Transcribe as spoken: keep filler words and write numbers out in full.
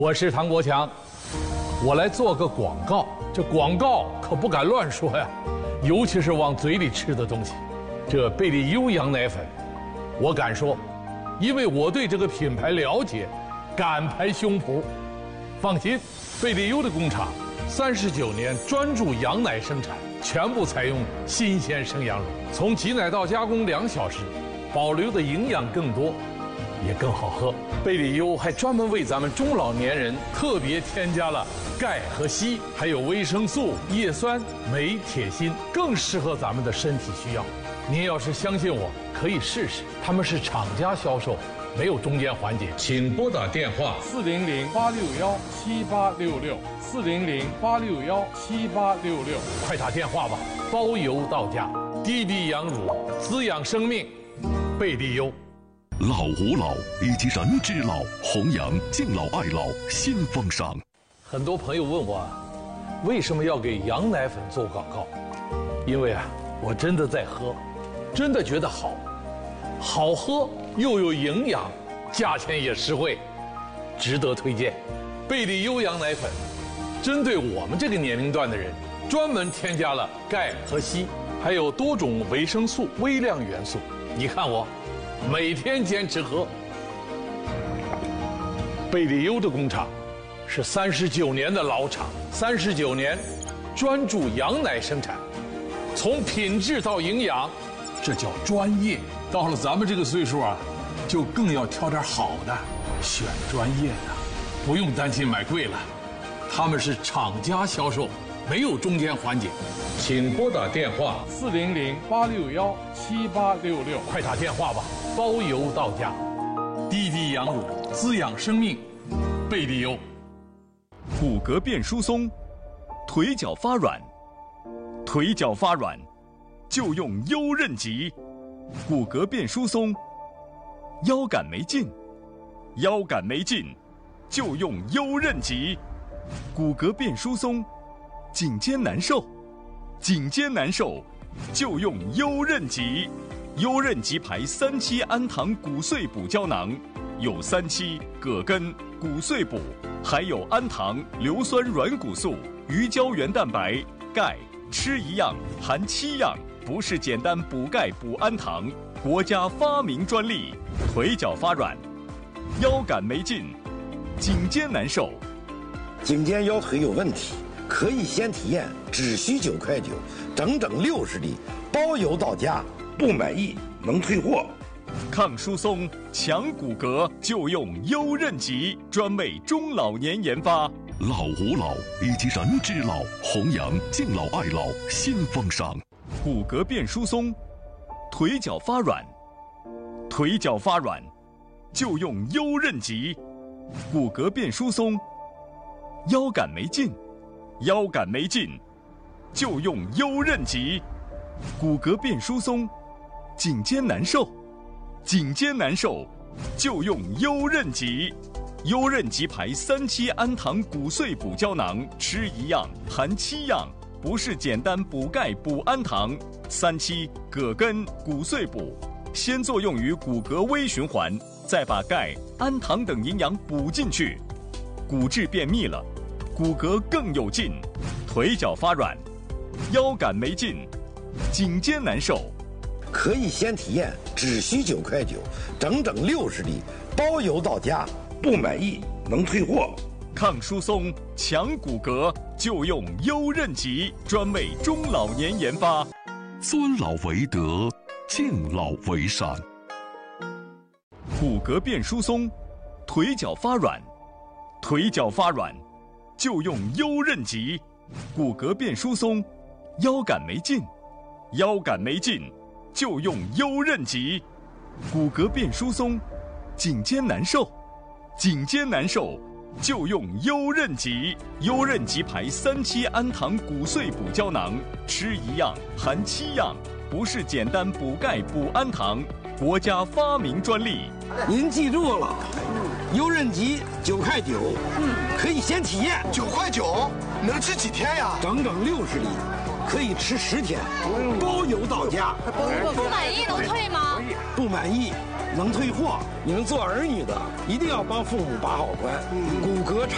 我是唐国强，我来做个广告。这广告可不敢乱说呀，尤其是往嘴里吃的东西。这贝利优羊奶粉，我敢说，因为我对这个品牌了解，敢拍胸脯。放心，贝利优的工厂三十九年专注羊奶生产，全部采用新鲜生羊乳，从挤奶到加工两小时，保留的营养更多。也更好喝。贝利优还专门为咱们中老年人特别添加了钙和硒，还有维生素、叶酸、镁、铁、锌，更适合咱们的身体需要。您要是相信我，可以试试。他们是厂家销售，没有中间环节。请拨打电话四零零八六幺七八六六四零零八六幺七八六六， 快打电话吧，包邮到家。低低羊乳，滋养生命，贝利优。 老吾老以及人之老，弘扬敬老爱老新风尚。 很多朋友问我，为什么要给羊奶粉做广告？因为啊，我真的在喝，真的觉得好，好喝又有营养，价钱也实惠，值得推荐。贝利优羊奶粉，针对我们这个年龄段的人，专门添加了钙和硒，还有多种维生素、微量元素。你看我。每天坚持喝。贝利优的工厂是三十九年的老厂，三十九年专注羊奶生产，从品质到营养，这叫专业。到了咱们这个岁数啊，就更要挑点好的，选专业的，不用担心买贵了。他们是厂家销售，没有中间环节。请拨打电话四零零八六幺七八六六， 快打电话吧，包邮到家。低低羊乳，滋养生命，贝利优。 骨骼变疏松，腿脚发软，腿脚发软就用优韧极。骨骼变疏松，腰杆没劲，腰杆没劲就用优韧极。骨骼变疏松，颈肩难受，颈肩难受就用优韧极。优韧极牌三七氨糖骨碎补胶囊，有三七、葛根、骨碎补，还有氨糖、硫酸软骨素、鱼胶原蛋白、钙，吃一样含七样，不是简单补钙补氨糖，国家发明专利。腿脚发软，腰杆没劲，颈肩难受， 颈肩腰腿有问题，可以先体验，只需九块九，整整六十粒，包邮到家。不满意能退货。 抗疏松、强骨骼就用优韧极，专为中老年研发。 老吾老以及人之老，弘扬敬老爱老新风尚。 骨骼变疏松，腿脚发软，腿脚发软就用优韧极。骨骼变疏松，腰杆没劲，腰杆没劲就用优韧极。骨骼变疏松，颈肩难受，颈肩难受就用优韧极。优韧极牌三七氨糖骨碎补胶囊，吃一样含七样，不是简单补钙补氨糖。三七、葛根、骨碎补，先作用于骨骼微循环，再把钙、氨糖等营养补进去，骨质变密了，骨骼更有劲。腿脚发软，腰杆没劲，颈肩难受， 可以先体验，只需九块九，整整六十粒，包邮到家。不满意能退货。 抗疏松、强骨骼就用优韧极，专为中老年研发。 尊老为德，敬老为善。 骨骼变疏松，腿脚发软，腿脚发软就用优韧极。骨骼变疏松，腰杆没劲，腰杆没劲就用优韧极。骨骼变疏松，颈肩难受，颈肩难受就用优韧极。优韧极牌三七氨糖骨碎补胶囊，吃一样含七样，不是简单补钙补氨糖，国家发明专利。 您记住了，优韧极九块九，嗯，可以先体验。 九块九能吃几天呀？ 整整六十粒，可以吃十天，包邮到家。 不满意能退吗？ 不满意能退货。你们做儿女的一定要帮父母把好关，骨骼差。